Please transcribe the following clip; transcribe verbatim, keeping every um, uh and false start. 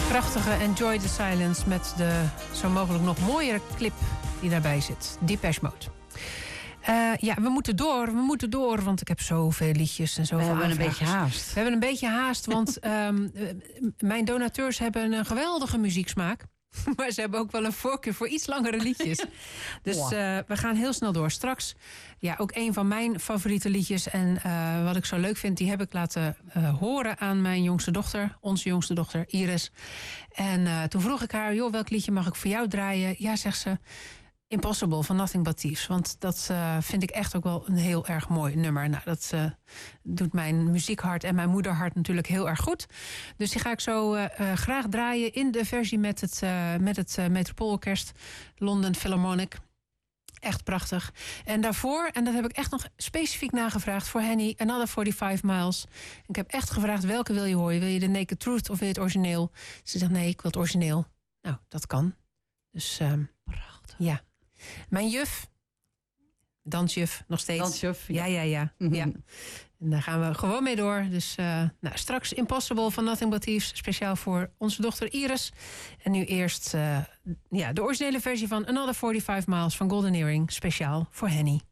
Prachtige Enjoy the Silence met de zo mogelijk nog mooiere clip die daarbij zit. Depeche Mode. Uh, ja, we moeten door, we moeten door, want ik heb zoveel liedjes en zoveel We hebben aanvragers. een beetje haast. We hebben een beetje haast, want um, mijn donateurs hebben een geweldige muzieksmaak. Maar ze hebben ook wel een voorkeur voor iets langere liedjes. Dus uh, we gaan heel snel door. Straks, ja, ook een van mijn favoriete liedjes. En uh, wat ik zo leuk vind, die heb ik laten uh, horen aan mijn jongste dochter. Onze jongste dochter, Iris. En uh, toen vroeg ik haar, joh, welk liedje mag ik voor jou draaien? Ja, zegt ze, Impossible van Nothing But Thieves. Want dat uh, vind ik echt ook wel een heel erg mooi nummer. Nou, dat uh, doet mijn muziekhart en mijn moederhart natuurlijk heel erg goed. Dus die ga ik zo uh, uh, graag draaien in de versie met het, uh, met het uh, Metropoolorkest London Philharmonic. Echt prachtig. En daarvoor, en dat heb ik echt nog specifiek nagevraagd voor Henny, Another forty-five miles. Ik heb echt gevraagd, welke wil je horen? Wil je de Naked Truth of wil je het origineel? Ze zegt, nee, ik wil het origineel. Nou, dat kan. Dus uh, prachtig. Ja. Mijn juf, dansjuf, nog steeds. Dansjuf, ja, ja, ja. Mm-hmm. ja. En daar gaan we gewoon mee door. Dus uh, nou, straks Impossible van Nothing But Thieves, speciaal voor onze dochter Iris. En nu eerst uh, ja, de originele versie van Another forty-five miles van Golden Earring, speciaal voor Henny.